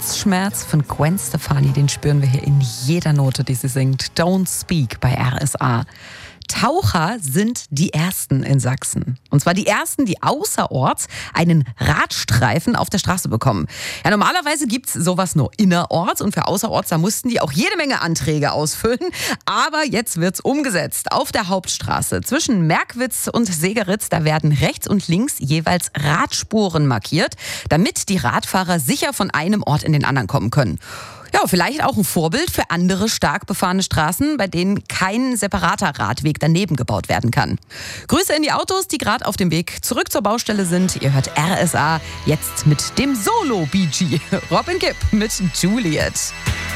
Herzschmerz von Gwen Stefani, den spüren wir hier in jeder Note, die sie singt. Don't Speak bei RSA. Taucher sind die Ersten in Sachsen. Und zwar die Ersten, die außerorts einen Radstreifen auf der Straße bekommen. Ja, normalerweise gibt's sowas nur innerorts und für außerorts, da mussten die auch jede Menge Anträge ausfüllen. Aber jetzt wird's umgesetzt. Auf der Hauptstraße zwischen Merkwitz und Segeritz, da werden rechts und links jeweils Radspuren markiert, damit die Radfahrer sicher von einem Ort in den anderen kommen können. Ja, vielleicht auch ein Vorbild für andere stark befahrene Straßen, bei denen kein separater Radweg daneben gebaut werden kann. Grüße in die Autos, die gerade auf dem Weg zurück zur Baustelle sind. Ihr hört RSA jetzt mit dem Solo-BG. Robin Gibb mit Juliet.